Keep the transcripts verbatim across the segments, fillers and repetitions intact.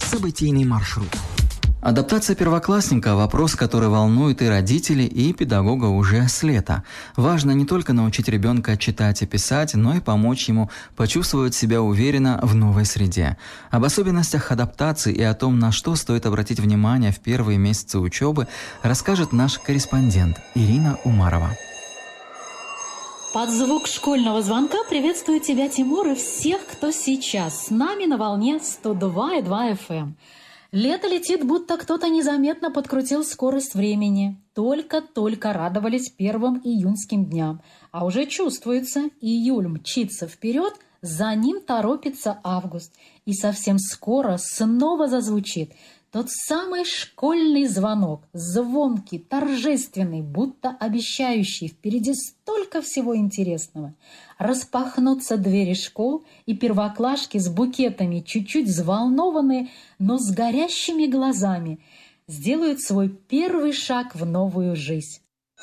Событийный маршрут. Адаптация первоклассника – вопрос, который волнует и родителей, и педагога уже с лета. Важно не только научить ребенка читать и писать, но и помочь ему почувствовать себя уверенно в новой среде. Об особенностях адаптации и о том, на что стоит обратить внимание в первые месяцы учебы, расскажет наш корреспондент Ирина Умарова. Под звук школьного звонка приветствую тебя, Тимур, и всех, кто сейчас с нами на волне сто два и два эф эм. Лето летит, будто кто-то незаметно подкрутил скорость времени. Только-только радовались первым июньским дням. А уже чувствуется, июль мчится вперед, за ним торопится август. И совсем скоро снова зазвучит тот самый школьный звонок, звонкий, торжественный, будто обещающий впереди столько всего интересного. Распахнутся двери школ, и первоклашки с букетами, чуть-чуть взволнованные, но с горящими глазами, сделают свой первый шаг в новую жизнь.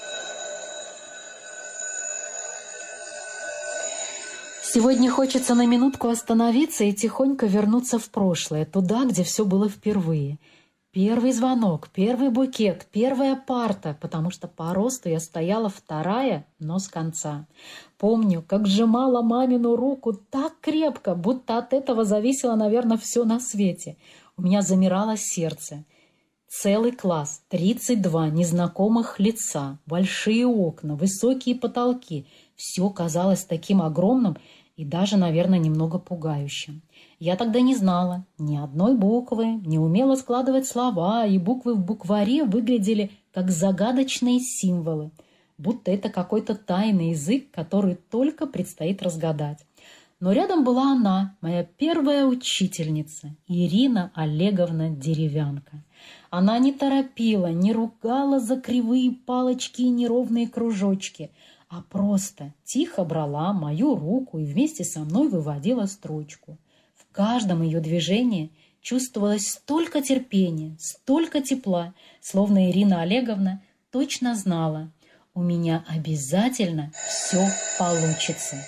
Сегодня хочется на минутку остановиться и тихонько вернуться в прошлое, туда, где все было впервые. Первый звонок, первый букет, первая парта, потому что по росту я стояла вторая, но с конца. Помню, как сжимала мамину руку так крепко, будто от этого зависело, наверное, все на свете. У меня замирало сердце. Целый класс, тридцать два незнакомых лица, большие окна, высокие потолки. Все казалось таким огромным и даже, наверное, немного пугающим. Я тогда не знала ни одной буквы, не умела складывать слова, и буквы в букваре выглядели как загадочные символы, будто это какой-то тайный язык, который только предстоит разгадать. Но рядом была она, моя первая учительница, Ирина Олеговна Деревянко. Она не торопила, не ругала за кривые палочки и неровные кружочки, а просто тихо брала мою руку и вместе со мной выводила строчку. В каждом ее движении чувствовалось столько терпения, столько тепла, словно Ирина Олеговна точно знала, у меня обязательно все получится.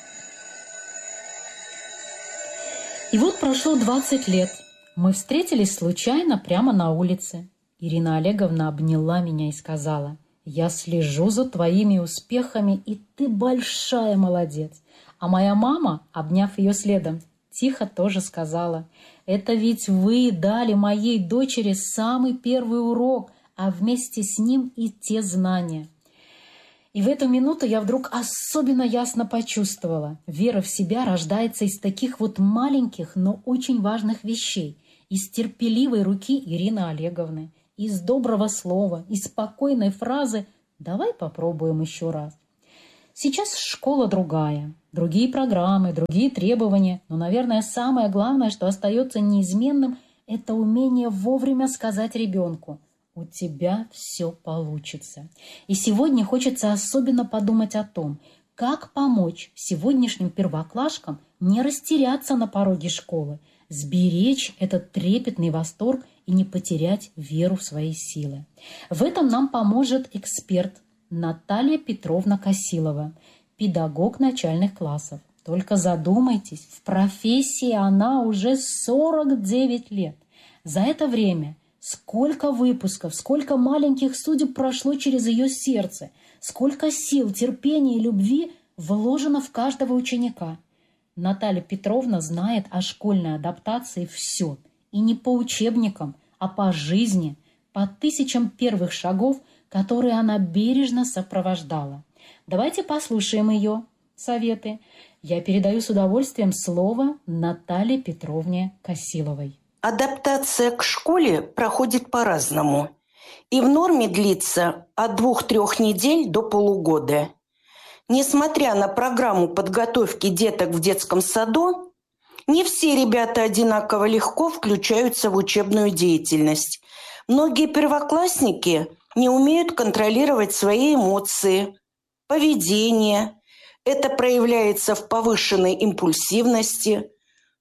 И вот прошло двадцать лет. Мы встретились случайно прямо на улице. Ирина Олеговна обняла меня и сказала: «Я слежу за твоими успехами, и ты большая молодец». А моя мама, обняв ее следом, тихо тоже сказала: «Это ведь вы дали моей дочери самый первый урок, а вместе с ним и те знания». И в эту минуту я вдруг особенно ясно почувствовала: вера в себя рождается из таких вот маленьких, но очень важных вещей, из терпеливой руки Ирины Олеговны, из доброго слова, из спокойной фразы «давай попробуем еще раз». Сейчас школа другая, другие программы, другие требования, но, наверное, самое главное, что остается неизменным, это умение вовремя сказать ребенку: «У тебя все получится». И сегодня хочется особенно подумать о том, как помочь сегодняшним первоклашкам не растеряться на пороге школы, сберечь этот трепетный восторг и не потерять веру в свои силы. В этом нам поможет эксперт Наталья Петровна Косилова, педагог начальных классов. Только задумайтесь, в профессии она уже сорок девять лет. За это время сколько выпусков, сколько маленьких судеб прошло через ее сердце, сколько сил, терпения и любви вложено в каждого ученика. Наталья Петровна знает о школьной адаптации все. И не по учебникам, а по жизни, по тысячам первых шагов, которые она бережно сопровождала. Давайте послушаем ее советы. Я передаю с удовольствием слово Наталье Петровне Косиловой. Адаптация к школе проходит по-разному. И в норме длится от двух-трех недель до полугода. Несмотря на программу подготовки деток в детском саду, не все ребята одинаково легко включаются в учебную деятельность. Многие первоклассники не умеют контролировать свои эмоции, поведение. Это проявляется в повышенной импульсивности,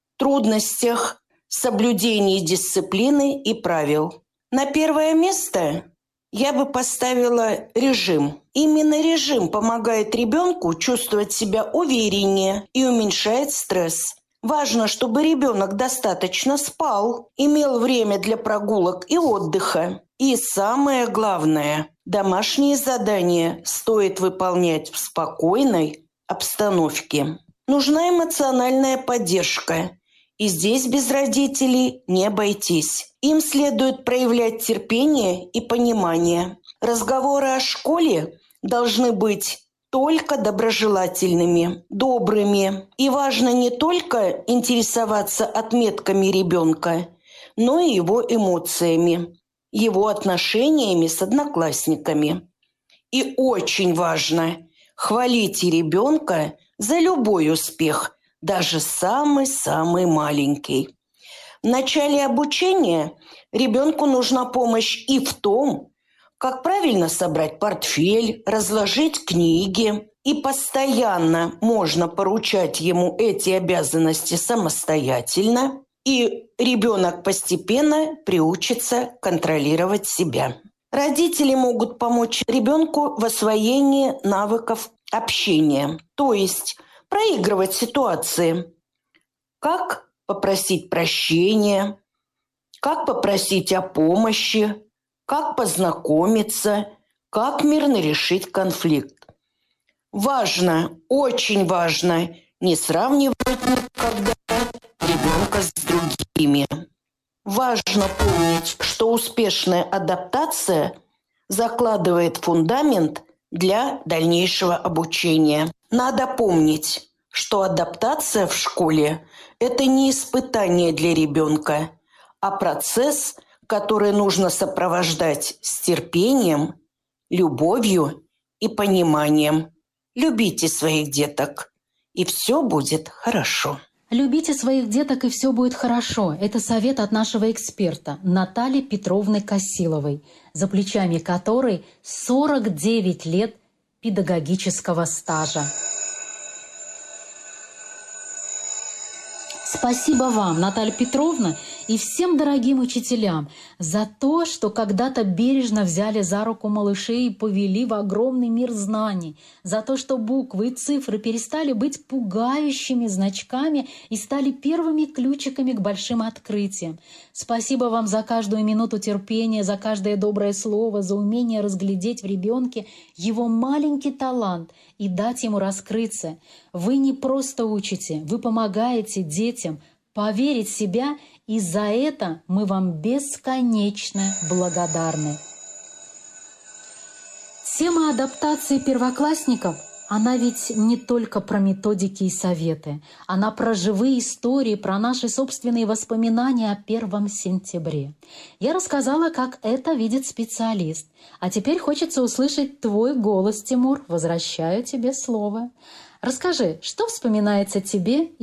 трудностях, соблюдении дисциплины и правил. На первое место я бы поставила режим. Именно режим помогает ребенку чувствовать себя увереннее и уменьшает стресс. Важно, чтобы ребенок достаточно спал, имел время для прогулок и отдыха. И самое главное, домашние задания стоит выполнять в спокойной обстановке. Нужна эмоциональная поддержка. И здесь без родителей не обойтись. Им следует проявлять терпение и понимание. Разговоры о школе должны быть только доброжелательными, добрыми. И важно не только интересоваться отметками ребенка, но и его эмоциями, его отношениями с одноклассниками. И очень важно хвалите ребенка за любой успех, даже самый-самый маленький. В начале обучения ребенку нужна помощь и в том, как правильно собрать портфель, разложить книги. И постоянно можно поручать ему эти обязанности самостоятельно, и ребенок постепенно приучится контролировать себя. Родители могут помочь ребенку в освоении навыков общения, то есть проигрывать ситуации. Как попросить прощения, как попросить о помощи, как познакомиться, как мирно решить конфликт. Важно, очень важно не сравнивать никогда ребенка с другими. Важно помнить, что успешная адаптация закладывает фундамент для дальнейшего обучения. Надо помнить, что адаптация в школе – это не испытание для ребенка, а процесс, который нужно сопровождать с терпением, любовью и пониманием. Любите своих деток, и все будет хорошо. Любите своих деток, и все будет хорошо. Это совет от нашего эксперта Натальи Петровны Косиловой, за плечами которой сорок девять лет педагогического стажа. Спасибо вам, Наталья Петровна, и всем дорогим учителям за то, что когда-то бережно взяли за руку малышей и повели в огромный мир знаний, за то, что буквы и цифры перестали быть пугающими значками и стали первыми ключиками к большим открытиям. Спасибо вам за каждую минуту терпения, за каждое доброе слово, за умение разглядеть в ребенке его маленький талант и дать ему раскрыться. Вы не просто учите, вы помогаете детям поверить в себя, и за это мы вам бесконечно благодарны. Тема адаптации первоклассников, она ведь не только про методики и советы, она про живые истории, про наши собственные воспоминания о первом сентябре. Я рассказала, как это видит специалист. А теперь хочется услышать твой голос, Тимур. Возвращаю тебе слово. Расскажи, что вспоминается тебе